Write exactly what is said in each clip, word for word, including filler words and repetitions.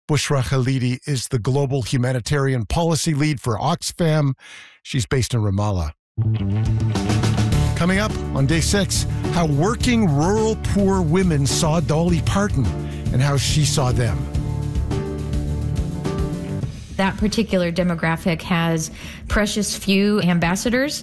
Bushra Khalidi is the global humanitarian policy lead for Oxfam. She's based in Ramallah. Coming up on day six, how working rural poor women saw Dolly Parton and how she saw them. That particular demographic has precious few ambassadors.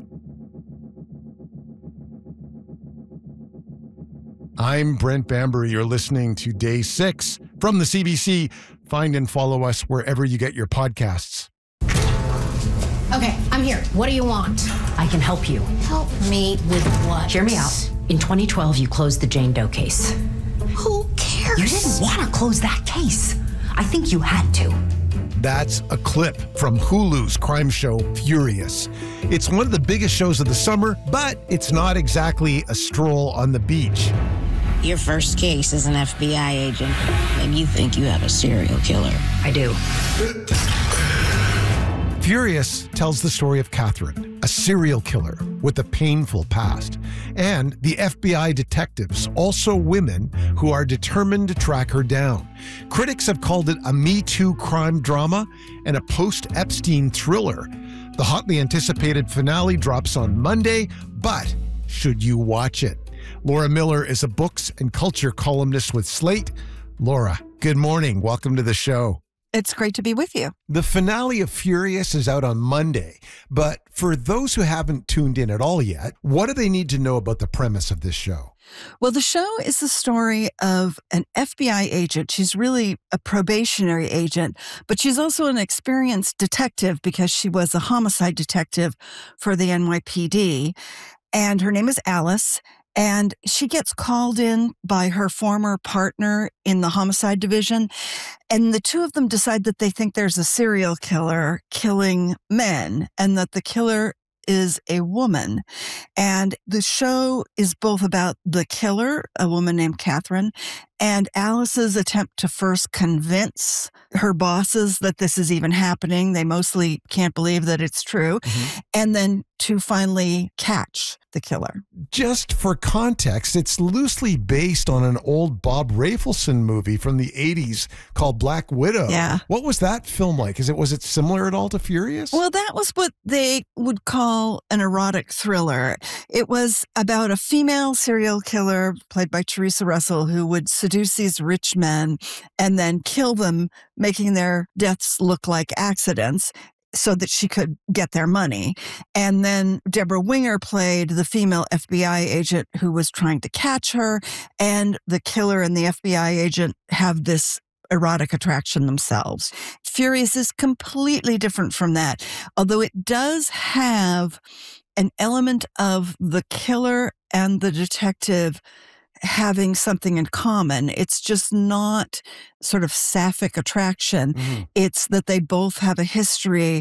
I'm Brent Bambury. You're listening to Day six from the C B C. Find and follow us wherever you get your podcasts. Okay, I'm here. What do you want? I can help you. Help me with what? Hear me out. In twenty twelve, you closed the Jane Doe case. Who cares? You didn't want to close that case. I think you had to. That's a clip from Hulu's crime show, Furious. It's one of the biggest shows of the summer, but it's not exactly a stroll on the beach. Your first case as an F B I agent. Maybe you think you have a serial killer. I do. Furious tells the story of Catherine, a serial killer with a painful past, and the F B I detectives, also women who are determined to track her down. Critics have called it a Me Too crime drama and a post-Epstein thriller. The hotly anticipated finale drops on Monday, but should you watch it? Laura Miller is a books and culture columnist with Slate. Laura, good morning. Welcome to the show. It's great to be with you. The finale of Furious is out on Monday, but for those who haven't tuned in at all yet, what do they need to know about the premise of this show? Well, the show is the story of an F B I agent. She's really a probationary agent, but she's also an experienced detective because she was a homicide detective for the N Y P D. And her name is Alice. And she gets called in by her former partner in the homicide division. And the two of them decide that they think there's a serial killer killing men and that the killer is a woman. And the show is both about the killer, a woman named Catherine, and Alice's attempt to first convince her bosses that this is even happening. They mostly can't believe that it's true. Mm-hmm. And then to finally catch the killer. Just for context, it's loosely based on an old Bob Rafelson movie from the eighties called Black Widow. Yeah. What was that film like? Is it was it similar at all to Furious? Well, that was what they would call an erotic thriller. It was about a female serial killer played by Teresa Russell who would seduce these rich men and then kill them, making their deaths look like accidents, so that she could get their money. And then Deborah Winger played the female F B I agent who was trying to catch her, and the killer and the F B I agent have this erotic attraction themselves. Furious is completely different from that, although it does have an element of the killer and the detective having something in common. It's just not sort of sapphic attraction. Mm-hmm. It's that they both have a history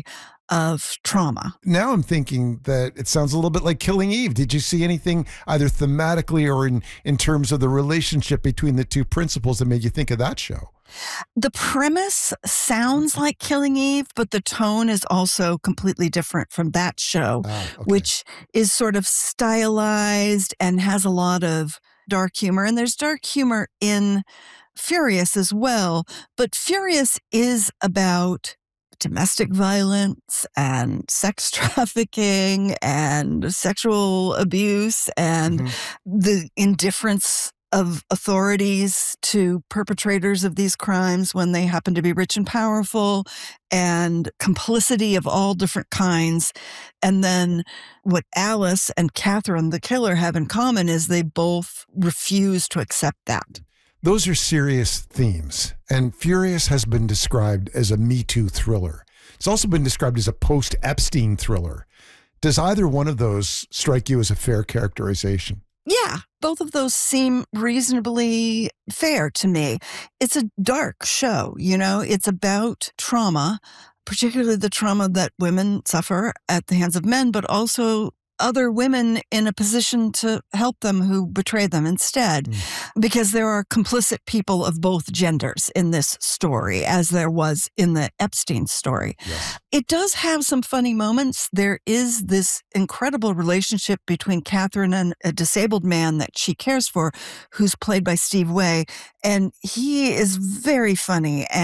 of trauma. Now I'm thinking that it sounds a little bit like Killing Eve. Did you see anything either thematically or in, in terms of the relationship between the two principals that made you think of that show? The premise sounds like Killing Eve, but the tone is also completely different from that show, ah, okay. which is sort of stylized and has a lot of dark humor. And there's dark humor in Furious as well. But Furious is about domestic violence and sex trafficking and sexual abuse and mm-hmm. the indifference of authorities to perpetrators of these crimes when they happen to be rich and powerful, and complicity of all different kinds. And then what Alice and Catherine, the killer, have in common is they both refuse to accept that. Those are serious themes, and Furious has been described as a Me Too thriller. It's also been described as a post-Epstein thriller. Does either one of those strike you as a fair characterization? Yeah, both of those seem reasonably fair to me. It's a dark show, you know, it's about trauma, particularly the trauma that women suffer at the hands of men, but also other women in a position to help them who betray them instead. Mm. Because there are complicit people of both genders in this story, as there was in the Epstein story. Yes. It does have some funny moments. There is this incredible relationship between Catherine and a disabled man that she cares for, who's played by Steve Way. And he is very funny. And